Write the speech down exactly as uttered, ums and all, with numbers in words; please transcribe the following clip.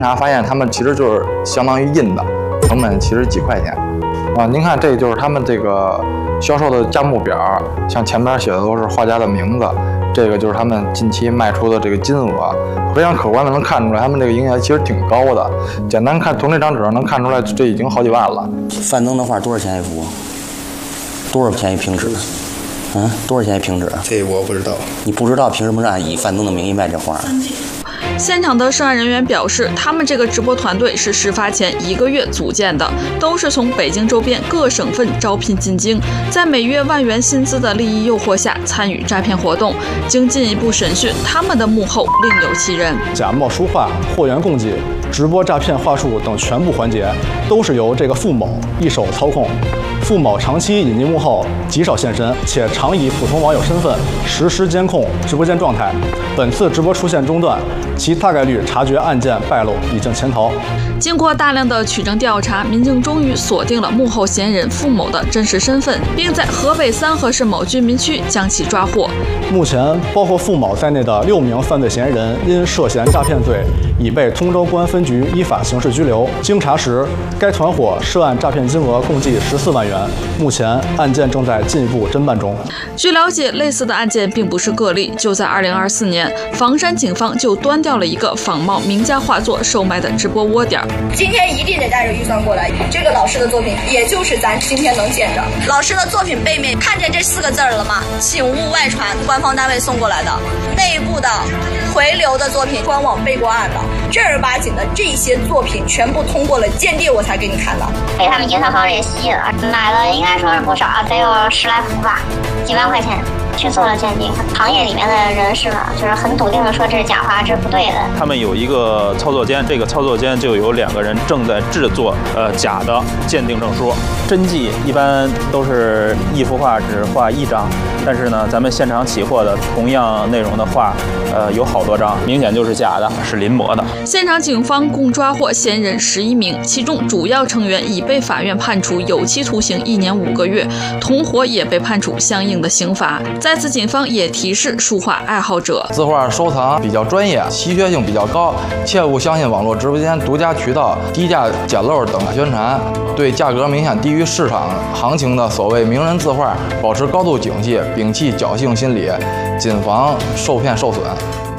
查发现他们其实就是相当于印的，成本其实几块钱。啊，您看这就是他们这个销售的价目表，像前边写的都是画家的名字，这个就是他们近期卖出的这个金额，非常可观的能看出来，他们这个营业额其实挺高的。简单看从这张纸上能看出来，这已经好几万了。 范登的画多少钱一幅？多少钱一平纸？嗯，多少钱一平纸？ 这我不知道。 你不知道，凭什么是按以范登的名义卖这画？ 现场的涉案人员表示，他们这个直播团队是事发前一个月组建的，都是从北京周边各省份招聘进京，在每月万元薪资的利益诱惑下参与诈骗活动。经进一步审讯，他们的幕后另有其人。 假冒书画、货源供给、直播诈骗话术等全部环节，都是由这个付某一手操控。付某长期隐匿幕后，极少现身，且常以普通网友身份实施监控直播间状态。本次直播出现中断，其大概率察觉案件败露，已经潜逃。 经过大量的取证调查，民警终于锁定了幕后嫌疑人付某的真实身份，并在河北三河市某居民区将其抓获。 目前，包括付某在内的六名犯罪嫌疑人因涉嫌诈骗罪，已被通州公安分局依法刑事拘留。经查实，该团伙涉案诈骗金额共计十四万元。目前案件正在进一步侦办中。 据了解，类似的案件并不是个例。就在二零二四年，房山警方就端掉了一个仿冒名家画作售卖的直播窝点。 今天一定得带着预算过来。这个老师的作品，也就是咱今天能见着。老师的作品背面看见这四个字了吗？请勿外传，官方单位送过来的。内部的回流的作品，官网备过案的。正儿八经的这些作品全部通过了鉴定，我才给你看的。 被他们经销商给吸了，买了应该说是不少，得有十来幅吧，几万块钱。去做了鉴定，行业里面的人士呢，就是很笃定的说这是假画，这是不对的。 他们有一个操作间，这个操作间就有两个人正在制作呃假的鉴定证书。真迹一般都是一幅画只画一张，但是呢，咱们现场起获的同样内容的画，呃有好多张，明显就是假的，是临摹的。 现场警方共抓获嫌疑人十一名，其中主要成员已被法院判处有期徒刑一年五个月，同伙也被判处相应的刑罚。在此，警方也提示书画爱好者： 字画收藏比较专业，稀缺性比较高，切勿相信网络直播间独家渠道低价捡漏等宣传，对价格明显低于市场行情的所谓名人字画保持高度警惕，摒弃侥幸心理，谨防受骗受损。